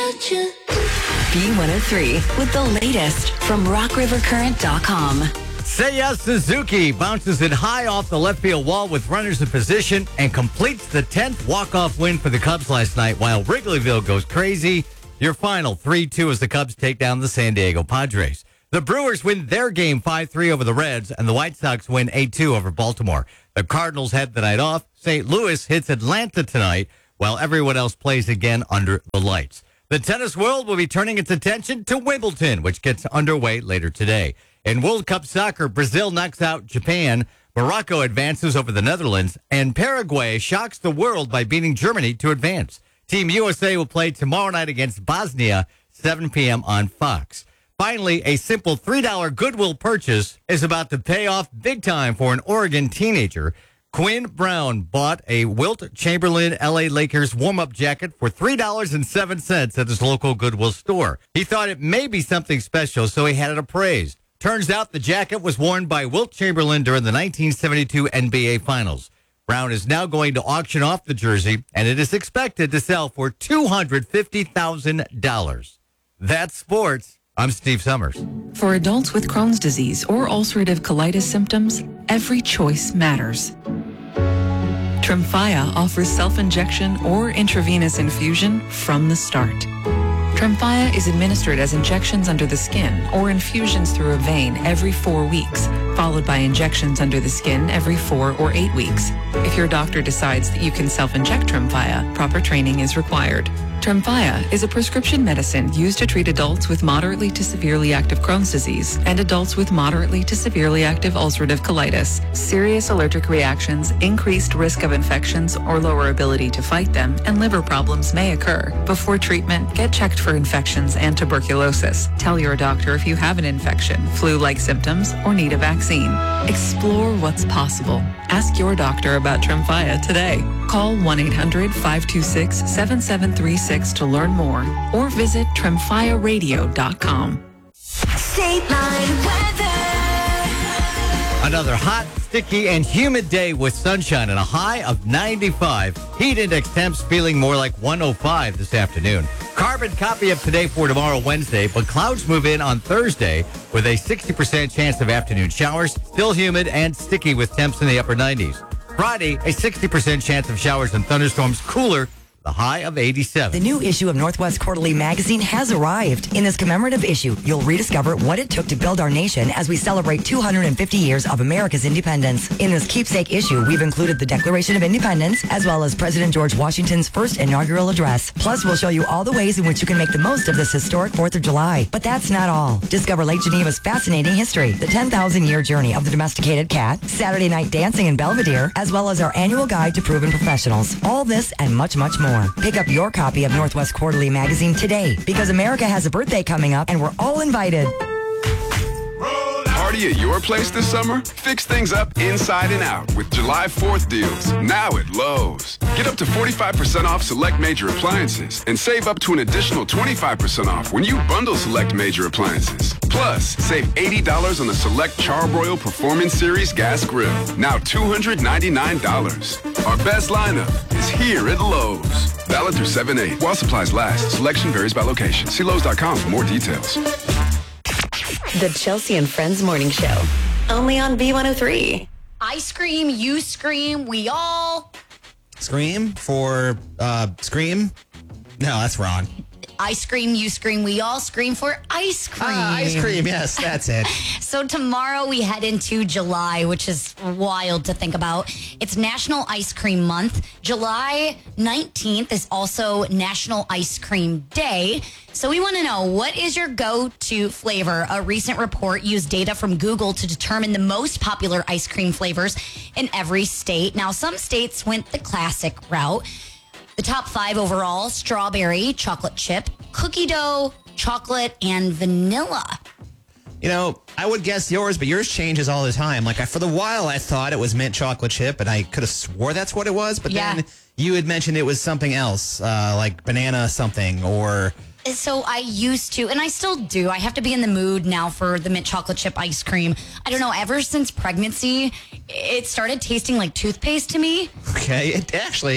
B103 with the latest from RockRiverCurrent.com. Seiya Suzuki bounces it high off the left field wall with runners in position and completes the 10th walk-off win for the Cubs last night while Wrigleyville goes crazy. Your final 3-2 as the Cubs take down the San Diego Padres. The Brewers win their game 5-3 over the Reds, and the White Sox win 8-2 over Baltimore. The Cardinals head the night off. St. Louis hits Atlanta tonight, while everyone else plays again under the lights. The tennis world will be turning its attention to Wimbledon, which gets underway later today. In World Cup soccer, Brazil knocks out Japan, Morocco advances over the Netherlands, and Paraguay shocks the world by beating Germany to advance. Team USA will play tomorrow night against Bosnia, 7 p.m. on Fox. Finally, a simple $3 Goodwill purchase is about to pay off big time for an Oregon teenager. Quinn Brown bought a Wilt Chamberlain LA Lakers warm-up jacket for $3.07 at his local Goodwill store. He thought it may be something special, so he had it appraised. Turns out the jacket was worn by Wilt Chamberlain during the 1972 NBA Finals. Brown is now going to auction off the jersey, and it is expected to sell for $250,000. That's sports. I'm Steve Summers. For adults with Crohn's disease or ulcerative colitis symptoms, every choice matters. Tremfya offers self-injection or intravenous infusion from the start. Tremfya is administered as injections under the skin or infusions through a vein every 4 weeks, followed by injections under the skin every 4 or 8 weeks. If your doctor decides that you can self-inject Tremfya, proper training is required. Tremfya is a prescription medicine used to treat adults with moderately to severely active Crohn's disease and adults with moderately to severely active ulcerative colitis. Serious allergic reactions, increased risk of infections or lower ability to fight them, and liver problems may occur. Before treatment, get checked for infections and tuberculosis. Tell your doctor if you have an infection, flu-like symptoms, or need a vaccine. Explore what's possible. Ask your doctor about Tremfya today. Call 1-800-526-7736 to learn more or visit tremfyaradio.com. State Line weather. Another hot, sticky, and humid day with sunshine and a high of 95. Heat index temps feeling more like 105 this afternoon. Carbon copy of today for tomorrow, Wednesday, but clouds move in on Thursday with a 60% chance of afternoon showers. Still humid and sticky with temps in the upper 90s. Friday, a 60% chance of showers and thunderstorms, cooler. The high of 87. The new issue of Northwest Quarterly magazine has arrived. In this commemorative issue, you'll rediscover what it took to build our nation as we celebrate 250 years of America's independence. In this keepsake issue, we've included the Declaration of Independence, as well as President George Washington's first inaugural address. Plus, we'll show you all the ways in which you can make the most of this historic 4th of July. But that's not all. Discover Lake Geneva's fascinating history, the 10,000-year journey of the domesticated cat, Saturday night dancing in Belvedere, as well as our annual guide to proven professionals. All this and much, much more. Pick up your copy of Northwest Quarterly magazine today because America has a birthday coming up and we're all invited. Party at your place this summer? Fix things up inside and out with July 4th deals now at Lowe's. Get up to 45% off select major appliances and save up to an additional 25% off when you bundle select major appliances. Plus, save $80 on the select Charbroil Performance Series gas grill, now $299. Our best lineup is here at Lowe's. Valid through 7/8. While supplies last, selection varies by location. See Lowe's.com for more details. The Chelsea and Friends Morning Show. Only on B103. I scream, you scream, we all. Scream for scream? No, that's wrong. I scream, you scream, we all scream for ice cream. Ice cream, yes, that's it. So tomorrow we head into July, which is wild to think about. It's National Ice Cream Month. July 19th is also National Ice Cream Day. So we want to know, what is your go-to flavor? A recent report used data from Google to determine the most popular ice cream flavors in every state. Now, some states went the classic route. The top 5 overall: strawberry, chocolate chip, cookie dough, chocolate, and vanilla. You know, I would guess yours, but yours changes all the time. Like, for the while, I thought it was mint chocolate chip, and I could have swore that's what it was. But then you had mentioned it was something else, like banana something or... So I used to, and I still do. I have to be in the mood now for the mint chocolate chip ice cream. I don't know, ever since pregnancy, it started tasting like toothpaste to me. Okay, it actually...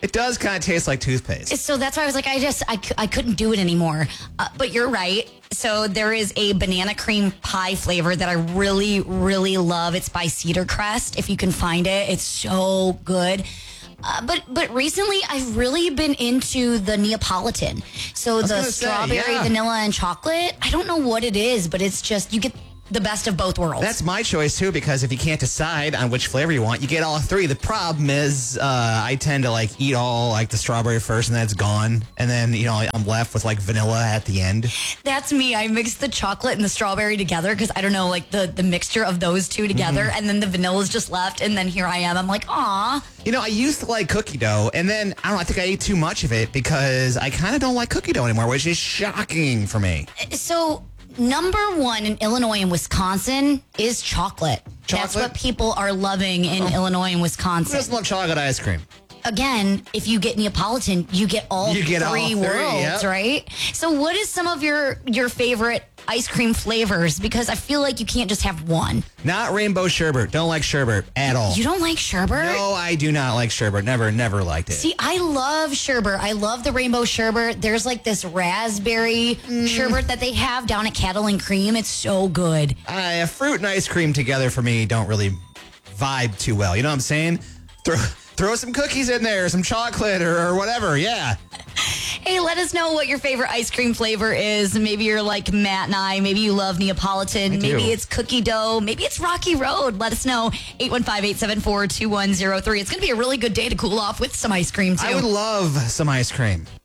It does kind of taste like toothpaste. So that's why I was like, I couldn't do it anymore. But you're right. So there is a banana cream pie flavor that I really, really love. It's by Cedar Crest. If you can find it, it's so good. But recently I've really been into the Neapolitan. So the strawberry, vanilla, and chocolate. I don't know what it is, but it's just, you get the best of both worlds. That's my choice too, because if you can't decide on which flavor you want, you get all three. The problem is I tend to like eat all like the strawberry first and then it's gone. And then, I'm left with like vanilla at the end. That's me. I mix the chocolate and the strawberry together because I don't know, like the mixture of those two together. And then the vanilla is just left. And then here I am. I'm like, aw. I used to like cookie dough. And then, I think I ate too much of it because I kind of don't like cookie dough anymore, which is shocking for me. So number one in Illinois and Wisconsin is chocolate. That's what people are loving in Illinois and Wisconsin. Who doesn't love chocolate ice cream? Again, if you get Neapolitan, you get all three worlds, right? So what is some of your favorite ice cream flavors? Because I feel like you can't just have one. Not rainbow sherbet. Don't like sherbet at all. You don't like sherbet? No, I do not like sherbet. Never liked it. See, I love sherbet. I love the rainbow sherbet. There's like this raspberry sherbet that they have down at Cattle and Cream. It's so good. Fruit and ice cream together for me don't really vibe too well. You know what I'm saying? Throw some cookies in there, some chocolate or whatever. Yeah. Hey, let us know what your favorite ice cream flavor is. Maybe you're like Matt and I. Maybe you love Neapolitan. Maybe it's cookie dough. Maybe it's Rocky Road. Let us know. 815-874-2103. It's going to be a really good day to cool off with some ice cream, too. I would love some ice cream.